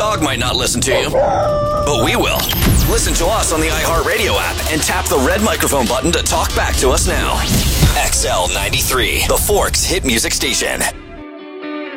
dog might not listen to you, but we will. Listen to us on the iHeartRadio app and tap the red microphone button to talk back to us now. XL93, the Forks hit music station.